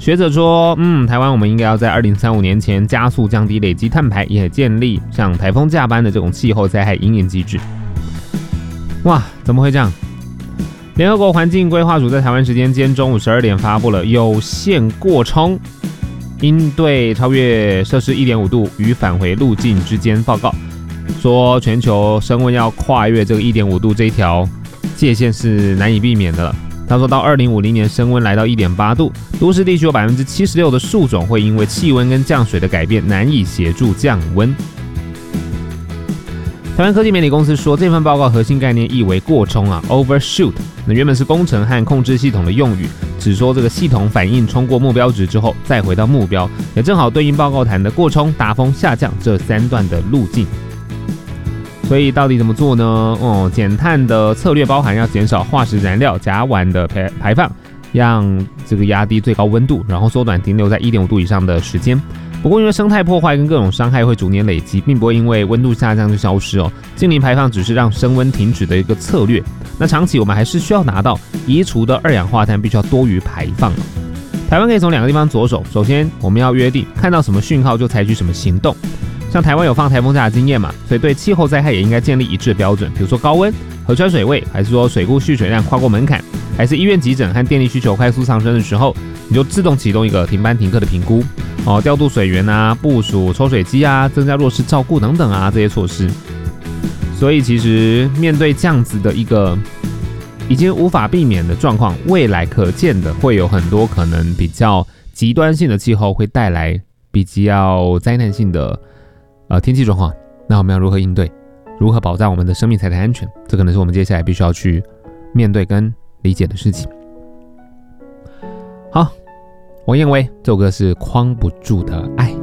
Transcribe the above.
学者说，台湾我们应该要在2035年前加速降低累积碳排，也建立像台风假般的这种气候灾害因应机制。哇，怎么会这样？联合国环境规划署在台湾时间今天中午12点发布了有限过冲应对超越摄氏 1.5 度与返回路径之间报告，说全球升温要跨越这个 1.5 度这一条界限是难以避免的了。他说到2050年升温来到 1.8 度，都市地区有 76% 的树种会因为气温跟降水的改变难以协助降温。台湾科技媒体公司说，这份报告核心概念意为过冲，overshoot。那原本是工程和控制系统的用语，只说这个系统反应冲过目标值之后再回到目标，也正好对应报告谈的过冲、达峰、下降这3段的路径。所以到底怎么做呢？减碳的策略包含要减少化石燃料甲烷的排放，让这个压低最高温度，然后缩短停留在 1.5 度以上的时间。不过因为生态破坏跟各种伤害会逐年累积，并不会因为温度下降就消失净零排放只是让升温停止的一个策略。那长期我们还是需要达到移除的二氧化碳必须要多于排放。台湾可以从2个地方着手，首先我们要约定看到什么讯号就采取什么行动。像台湾有放台风假的经验嘛，所以对气候灾害也应该建立一致的标准，比如说高温、河川水位，还是说水库蓄水量跨过门槛，还是医院急诊和电力需求快速上升的时候，你就自动启动一个停班停课的评估调度水源部署抽水机增加弱势照顾等等这些措施。所以其实面对这样子的一个已经无法避免的状况，未来可见的会有很多可能比较极端性的气候会带来比较灾难性的天气状况。那我们要如何应对？如何保障我们的生命财产安全？这可能是我们接下来必须要去面对跟理解的事情。好，王燕威这首歌是框不住的爱。